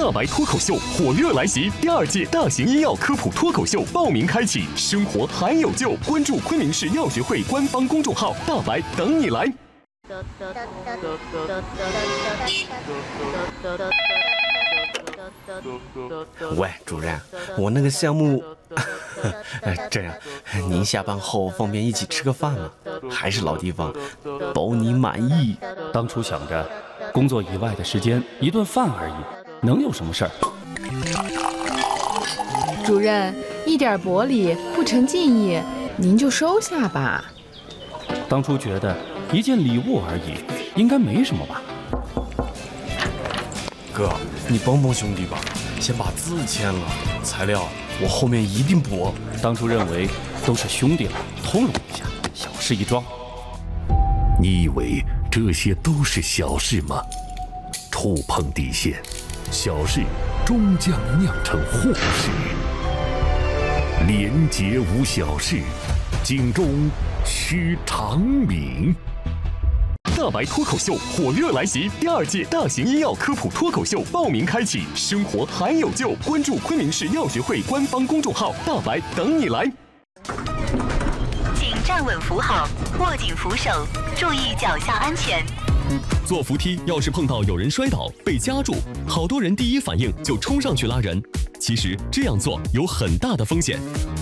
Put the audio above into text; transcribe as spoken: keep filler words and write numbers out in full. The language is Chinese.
大白脱口秀火热来袭，第二届大型医药科普脱口秀报名开启，生活还有救！关注昆明市药学会官方公众号“大白”，等你来。 喂，主任，我那个项目，这样，您下班后方便一起吃个饭吗？还是老地方，包你满意。 当初想着，工作以外的时间，一顿饭而已，能有什么事儿？ 主任，一点薄礼不成敬意，您就收下吧。 当初觉得一件礼物而已，应该没什么吧？ 哥，你帮帮兄弟吧，先把字签了，材料我后面一定补。 当初认为都是兄弟了，通融一下，小事一桩。 你以为这些都是小事吗？触碰底线，小事终将酿成祸事。廉洁无小事，警钟须长鸣。 大白脱口秀火热来袭，第二届大型医药科普脱口秀报名开启，生活还有救！关注昆明市药学会官方公众号“大白”，等你来。 请站稳扶好，握紧扶手，注意脚下安全。 坐扶梯要是碰到有人摔倒被夹住，好多人第一反应就冲上去拉人，其实这样做有很大的风险。